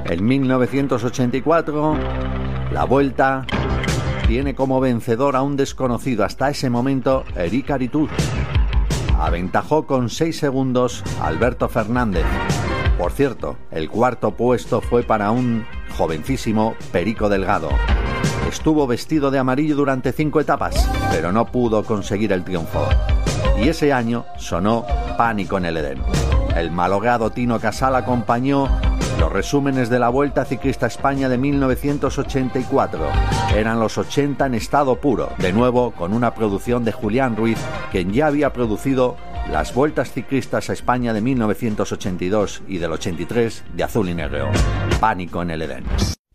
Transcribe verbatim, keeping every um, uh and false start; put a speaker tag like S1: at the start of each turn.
S1: En mil novecientos ochenta y cuatro, la Vuelta tiene como vencedor a un desconocido hasta ese momento, Eric Aritur. Aventajó con seis segundos a Alberto Fernández. Por cierto, el cuarto puesto fue para un jovencísimo Perico Delgado. Estuvo vestido de amarillo durante cinco etapas, pero no pudo conseguir el triunfo. Y ese año sonó Pánico en el Edén. El malogrado Tino Casal acompañó los resúmenes de la Vuelta Ciclista a España de mil novecientos ochenta y cuatro. Eran los ochenta en estado puro, de nuevo con una producción de Julián Ruiz, quien ya había producido las Vueltas Ciclistas a España de mil novecientos ochenta y dos y del ochenta y tres de Azul y Negro. Pánico en el Edén.